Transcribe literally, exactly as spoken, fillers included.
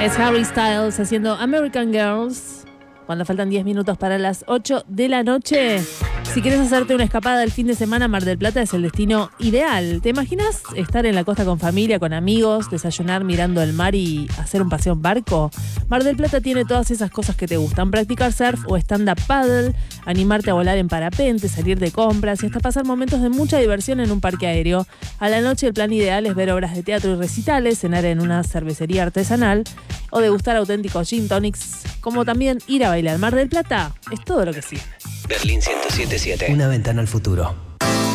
Es Harry Styles haciendo American Girls. Cuando faltan diez minutos para las ocho de la noche. Si quieres hacerte una escapada el fin de semana, Mar del Plata es el destino ideal. ¿Te imaginas estar en la costa con familia, con amigos, desayunar mirando el mar y hacer un paseo en barco? Mar del Plata tiene todas esas cosas que te gustan. Practicar surf o stand-up paddle, animarte a volar en parapente, salir de compras y hasta pasar momentos de mucha diversión en un parque aéreo. A la noche el plan ideal es ver obras de teatro y recitales, cenar en una cervecería artesanal o degustar auténticos gin tonics, como también ir a bailar. Mar del Plata es todo lo que sí. Berlín ciento siete punto siete. Una ventana al futuro.